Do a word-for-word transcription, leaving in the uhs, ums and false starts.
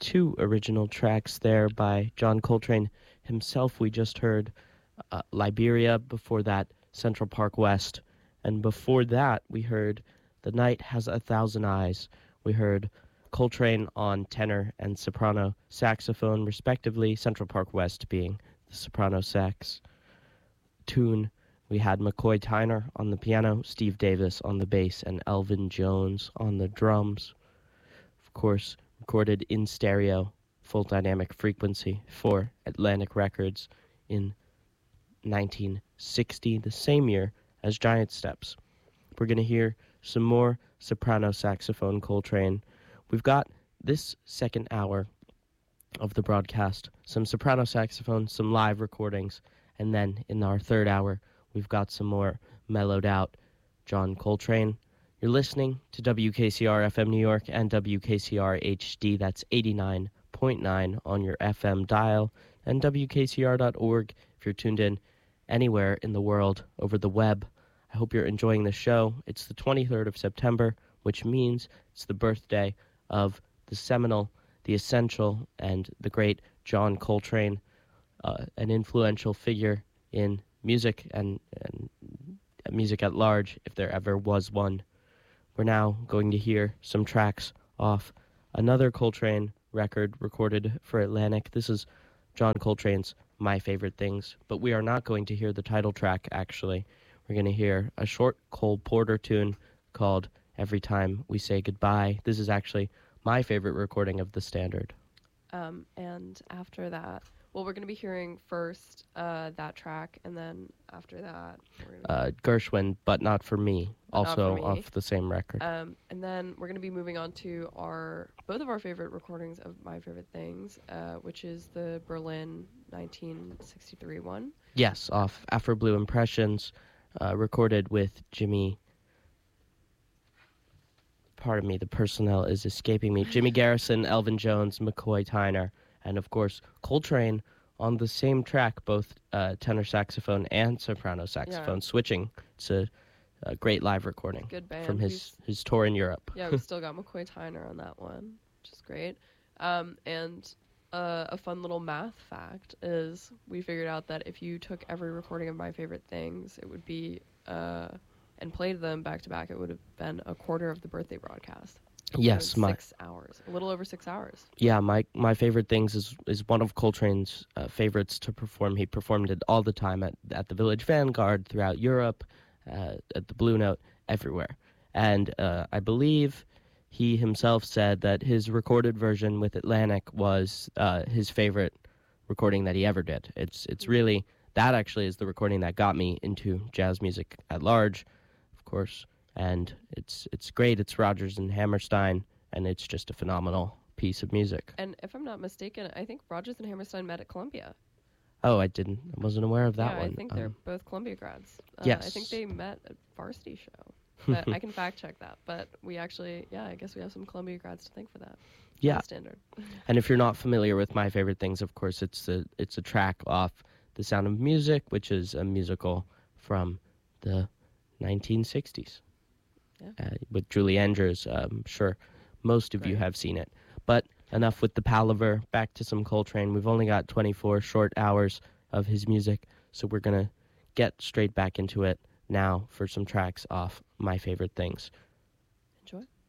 two original tracks there by John Coltrane himself. We just heard uh, Liberia, before that Central Park West, and before that we heard The Night Has a Thousand Eyes. We heard Coltrane on tenor and soprano saxophone, respectively, Central Park West being the soprano sax tune. We had McCoy Tyner on the piano, Steve Davis on the bass, and Elvin Jones on the drums. Of course, recorded in stereo, full dynamic frequency for Atlantic Records in nineteen sixty, the same year as Giant Steps. We're going to hear some more soprano saxophone Coltrane. We've got this second hour of the broadcast, some soprano saxophone, some live recordings, and then in our third hour, we've got some more mellowed out John Coltrane. You're listening to W K C R F M New York and W K C R H D. That's eighty-nine point nine on your F M dial, and W K C R dot org if you're tuned in anywhere in the world over the web. I hope you're enjoying the show. It's the twenty-third of September, which means it's the birthday of the seminal, the essential, and the great John Coltrane, uh, an influential figure in music and, and music at large, if there ever was one. We're now going to hear some tracks off another Coltrane record recorded for Atlantic. This is John Coltrane's My Favorite Things, but we are not going to hear the title track, actually. We're going to hear a short Cole Porter tune called Every Time We Say Goodbye. This is actually my favorite recording of the standard. Um, and after that, well, we're going to be hearing first uh, that track, and then after that, we're gonna uh, Gershwin, But Not For Me, But also For Me. off the same record. Um, and then we're going to be moving on to our both of our favorite recordings of My Favorite Things, uh, which is the Berlin nineteen sixty-three one. Yes, off Afro Blue Impressions, uh, recorded with Jimmy... Pardon me, the personnel is escaping me. Jimmy Garrison, Elvin Jones, McCoy Tyner, and of course Coltrane on the same track, both uh, tenor saxophone and soprano saxophone, Yeah. switching. It's a, a great live recording Good band. from his, his tour in Europe. Yeah, we still got McCoy Tyner on that one, which is great. Um, and uh, a fun little math fact is we figured out that if you took every recording of My Favorite Things, it would be, uh, and played them back to back, it would have been a quarter of the birthday broadcast. Yes, my six hours, a little over six hours. yeah, my my favorite things is is one of Coltrane's uh, favorites to perform. He performed it all the time at at the Village Vanguard, throughout Europe, uh, at the Blue Note, everywhere. And uh, I believe he himself said that his recorded version with Atlantic was uh, his favorite recording that he ever did. It's it's really that actually is the recording that got me into jazz music at large, of course. And it's it's great. It's Rodgers and Hammerstein, and it's just a phenomenal piece of music. And if I'm not mistaken, I think Rodgers and Hammerstein met at Columbia. Oh, I didn't. I wasn't aware of that yeah, one. I think they're Um, both Columbia grads. Uh, yes. I think they met at Varsity Show. But I can fact check that. But we actually, yeah, I guess we have some Columbia grads to thank for that. yeah. Standard. And if you're not familiar with My Favorite Things, of course, it's a it's a track off The Sound of Music, which is a musical from the nineteen sixties. Yeah. Uh, with Julie Andrews. I'm sure most of you Right. have seen it. But enough with the palaver. Back to some Coltrane. We've only got twenty-four short hours of his music, so we're going to get straight back into it now for some tracks off My Favorite Things. Enjoy.